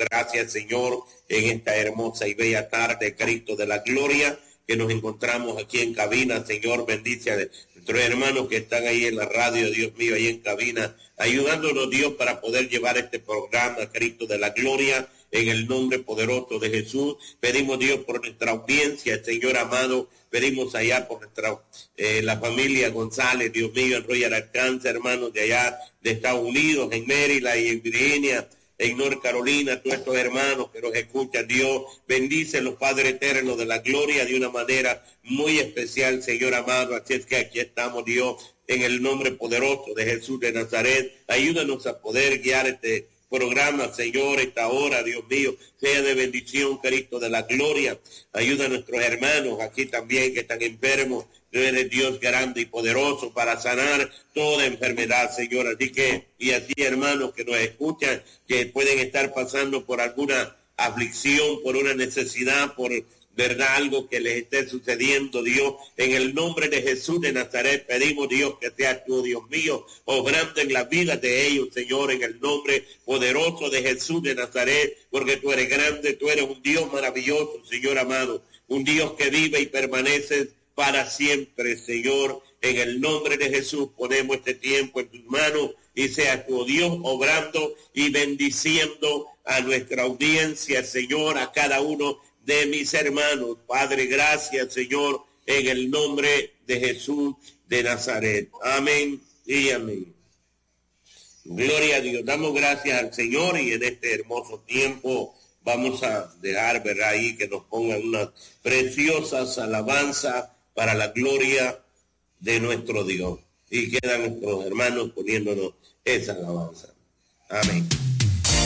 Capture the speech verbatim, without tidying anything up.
gracias, Señor, en esta hermosa y bella tarde, Cristo de la gloria, que nos encontramos aquí en cabina. Señor, bendice a nuestros hermanos que están ahí en la radio, Dios mío, ahí en cabina, ayudándonos, Dios, para poder llevar este programa, Cristo de la gloria, en el nombre poderoso de Jesús. Pedimos, Dios, por nuestra audiencia, Señor amado, pedimos allá por nuestra, eh, la familia González, Dios mío, en Royal Arkansas, hermanos de allá de Estados Unidos, en Maryland y en Virginia, en North Carolina, todos estos hermanos que nos escuchan, Dios, bendícelos, Padre eterno de la gloria, de una manera muy especial, Señor amado. Así es que aquí estamos, Dios, en el nombre poderoso de Jesús de Nazaret. Ayúdanos a poder guiar este programa, Señor, esta hora, Dios mío, sea de bendición, Cristo de la gloria. Ayuda a nuestros hermanos aquí también que están enfermos. Tú eres Dios grande y poderoso para sanar toda enfermedad, Señor. Así que, y así, hermanos que nos escuchan, que pueden estar pasando por alguna aflicción, por una necesidad, por verdad, algo que les esté sucediendo, Dios, en el nombre de Jesús de Nazaret, pedimos, Dios, que seas tú, Dios mío, obrando en la vida de ellos, Señor, en el nombre poderoso de Jesús de Nazaret, porque tú eres grande, tú eres un Dios maravilloso, Señor amado, un Dios que vive y permanece para siempre, Señor. En el nombre de Jesús ponemos este tiempo en tus manos y sea tu Dios obrando y bendiciendo a nuestra audiencia, Señor, a cada uno de mis hermanos. Padre, gracias, Señor, en el nombre de Jesús de Nazaret. Amén y amén. Gloria a Dios. Damos gracias al Señor y en este hermoso tiempo vamos a dejar, ¿verdad?, ahí que nos pongan unas preciosas alabanzas para la gloria de nuestro Dios. Y quedan nuestros hermanos poniéndonos esa alabanza. Amén.